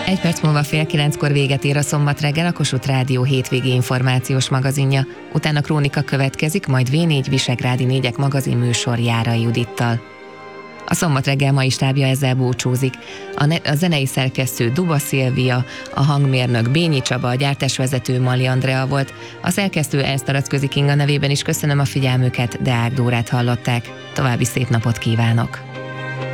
Egy perc múlva 8:30 véget ér a Szombat reggel, a Kossuth Rádió hétvégi információs magazinja. Utána Krónika következik, majd V4 Visegrádi négyek magazin műsor Járai Judittal. A Szombat reggel mai stábja ezzel búcsúzik. A zenei szerkesztő Duba Szilvia, a hangmérnök Bényi Csaba, a gyártásvezető Mali Andrea volt, a szerkesztő Esztaracközi Kinga nevében is köszönöm a figyelmüket, Deák Dórát hallották. További szép napot kívánok!